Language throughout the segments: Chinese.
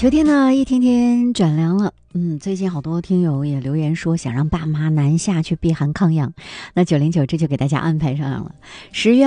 秋天呢，一天天转凉了。最近好多听友也留言说想让爸妈南下去避寒抗氧，那909这就给大家安排上了。10月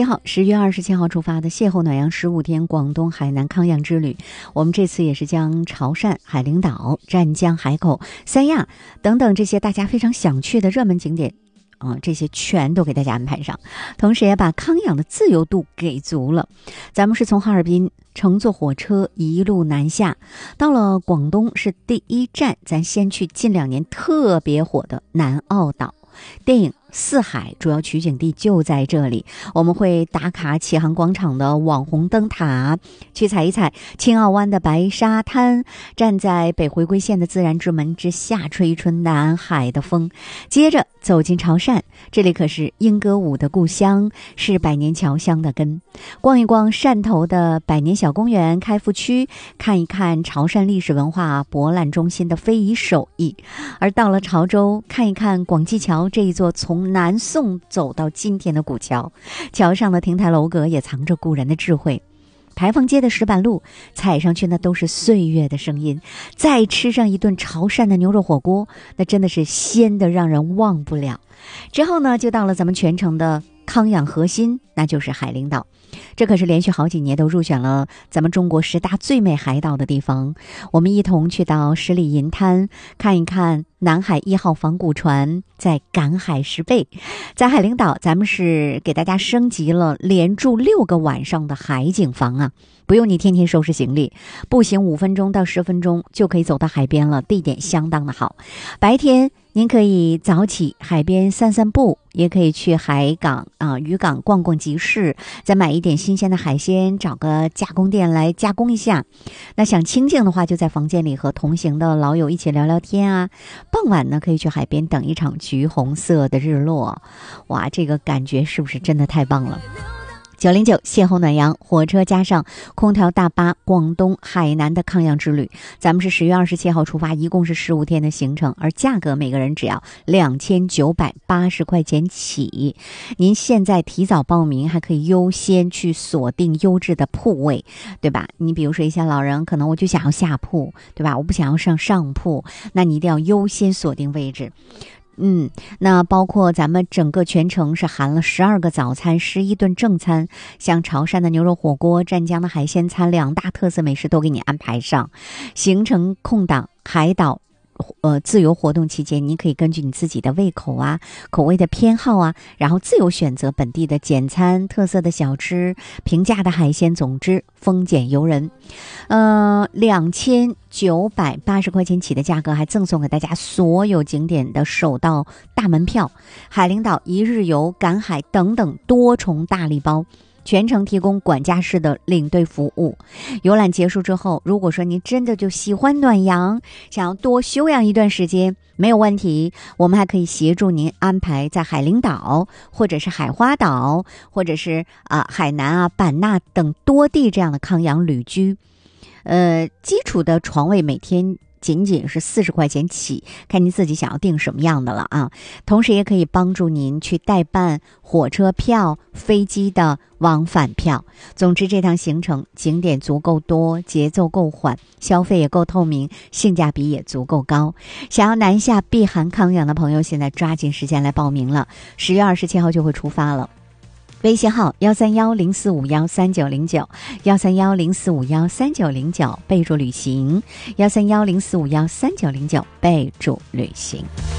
27号出发的邂逅暖阳15天广东海南抗氧之旅，我们这次也是将潮汕、海陵岛、湛江、海口、三亚等等这些大家非常想去的热门景点这些全都给大家安排上，同时也把抗氧的自由度给足了。咱们是从哈尔滨乘坐火车一路南下，到了广东是第一站，咱先去近2年特别火的南澳岛。电影《四海》主要取景地就在这里，我们会打卡启航广场的网红灯塔，去踩一踩青澳湾的白沙滩，站在北回归线的自然之门之下，吹一吹南海的风。接着走进潮汕，这里可是莺歌舞的故乡，是百年侨乡的根。逛一逛汕头的百年小公园、开复区，看一看潮汕历史文化博览中心的非遗手艺。而到了潮州，看一看广济桥这一座从南宋走到今天的古桥，桥上的亭台楼阁也藏着古人的智慧。牌坊街的石板路，踩上去那都是岁月的声音。再吃上一顿潮汕的牛肉火锅，那真的是鲜的让人忘不了。之后呢，就到了咱们全程的抗氧核心，那就是海陵岛。这可是连续好几年都入选了咱们中国10大最美海岛的地方。我们一同去到十里银滩，看一看南海1号仿古船在赶海石贝。在海陵岛，咱们是给大家升级了连住6个晚上的海景房啊，不用你天天收拾行李，步行5分钟到10分钟就可以走到海边了，地点相当的好。白天您可以早起海边散散步，也可以去海港渔港逛逛集市，再买一点新鲜的海鲜，找个加工店来加工一下。那想清静的话，就在房间里和同行的老友一起聊聊天啊。傍晚呢，可以去海边等一场橘红色的日落。哇，这个感觉是不是真的太棒了？909邂逅暖阳，火车加上空调大巴，广东海南的抗氧之旅。咱们是10月27号出发，一共是15天的行程，而价格每个人只要2980块钱起。您现在提早报名，还可以优先去锁定优质的铺位，对吧？你比如说一些老人，可能我就想要下铺，对吧？我不想要上上铺，那你一定要优先锁定位置。那包括咱们整个全程是含了12个早餐，11顿正餐，像潮汕的牛肉火锅、湛江的海鲜餐，2大特色美食都给你安排上。行程空档海岛自由活动期间，你可以根据你自己的胃口啊、口味的偏好啊，然后自由选择本地的简餐、特色的小吃、平价的海鲜，总之丰俭由人。2980块钱起的价格，还赠送给大家所有景点的首到大门票、海陵岛1日游、赶海等等多重大礼包。全程提供管家式的领队服务。游览结束之后，如果说您真的就喜欢暖阳，想要多休养一段时间，没有问题，我们还可以协助您安排在海陵岛或者是海花岛或者是海南版纳等多地这样的抗氧旅居。基础的床位每天仅仅是40块钱起，看您自己想要订什么样的了啊。同时也可以帮助您去代办火车票、飞机的往返票。总之，这趟行程景点足够多，节奏够缓，消费也够透明，性价比也足够高。想要南下避寒抗氧的朋友，现在抓紧时间来报名了，10月27号就会出发了。微信号13104513909，13104513909，备注旅行，13104513909，备注旅行。